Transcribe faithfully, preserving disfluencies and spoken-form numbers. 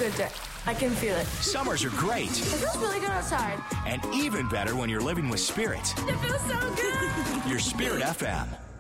good day. I can feel it. Summers are great. It feels really good outside. And even better when you're living with Spirit. It feels so good. Your Spirit F M.